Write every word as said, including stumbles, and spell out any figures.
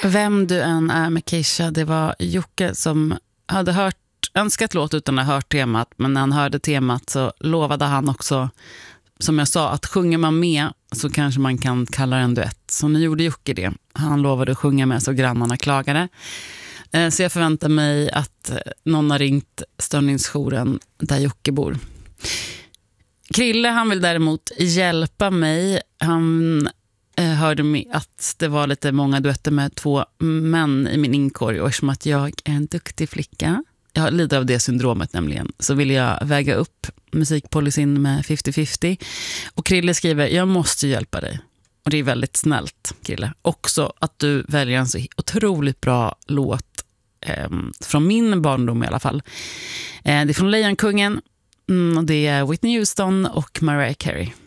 Vem du än är med Keisha, det var Jocke som hade hört, önskat låt utan att ha hört temat, men när han hörde temat så lovade han också, som jag sa, att sjunger man med så kanske man kan kalla det en duett. Så nu gjorde Jocke det. Han lovade att sjunga med så grannarna klagade. Så jag förväntar mig att någon har ringt störningsjouren där Jocke bor. Krille, han vill däremot hjälpa mig. Han eh, hörde mig att det var lite många duetter med två män i min inkorg. Och eftersom att jag är en duktig flicka, jag lider av det syndromet nämligen, så vill jag väga upp musikpolicyn med femtio femtio. Och Krille skriver, jag måste hjälpa dig. Och det är väldigt snällt, Krille. Också att du väljer en så otroligt bra låt eh, från min barndom i alla fall. Eh, det är från Lejonkungen. Mm, och det är Whitney Houston och Mariah Carey.